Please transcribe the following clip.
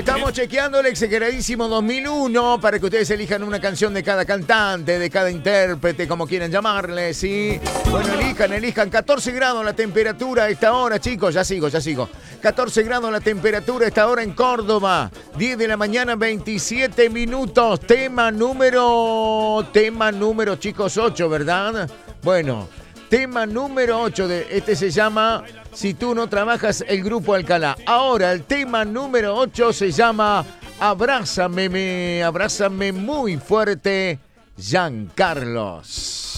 estamos chequeando el exageradísimo 2001 para que ustedes elijan una canción de cada cantante, de cada intérprete, como quieran llamarle, ¿sí? Bueno, elijan. 14 grados la temperatura a esta hora, chicos. Ya sigo. 14 grados la temperatura a esta hora en Córdoba. 10 de la mañana, 27 minutos. Tema número, chicos, 8, ¿verdad? Bueno, tema número 8. Este se llama Si tú no trabajas, el Grupo Alcalá. Ahora, el tema número 8 se llama Abrázame muy fuerte, Giancarlos.